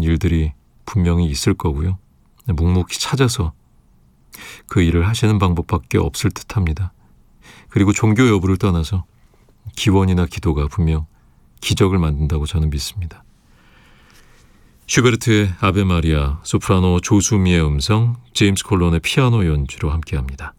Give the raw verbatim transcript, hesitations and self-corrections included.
일들이 분명히 있을 거고요. 묵묵히 찾아서 그 일을 하시는 방법밖에 없을 듯합니다. 그리고 종교 여부를 떠나서 기원이나 기도가 분명 기적을 만든다고 저는 믿습니다. 슈베르트의 아베 마리아, 소프라노 조수미의 음성, 제임스 콜론의 피아노 연주로 함께합니다.